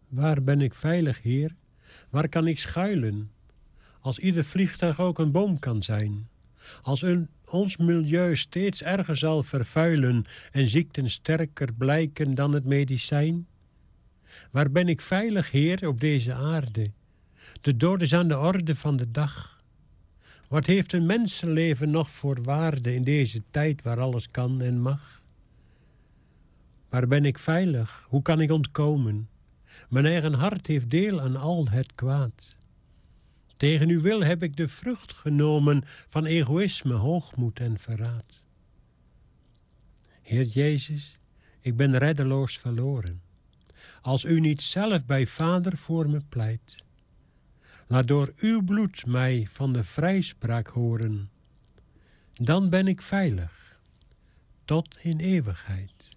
Waar ben ik veilig, Heer? Waar kan ik schuilen? Als ieder vliegtuig ook een boom kan zijn. Als ons milieu steeds erger zal vervuilen en ziekten sterker blijken dan het medicijn. Waar ben ik veilig, Heer, op deze aarde? De dood is aan de orde van de dag. Wat heeft een mensenleven nog voor waarde in deze tijd waar alles kan en mag? Waar ben ik veilig? Hoe kan ik ontkomen? Mijn eigen hart heeft deel aan al het kwaad. Tegen uw wil heb ik de vrucht genomen van egoïsme, hoogmoed en verraad. Heer Jezus, ik ben reddeloos verloren. Als u niet zelf bij Vader voor me pleit, laat door uw bloed mij van de vrijspraak horen. Dan ben ik veilig, tot in eeuwigheid.